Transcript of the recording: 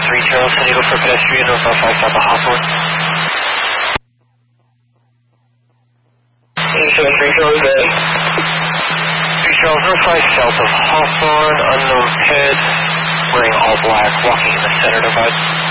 3 Charles, San Diego for pedestrian, northbound 5 south of Hawthorne. 3 Charles, 3 Charles, north 5 south of Hawthorne, unknown head, wearing all black, walking in the center divide.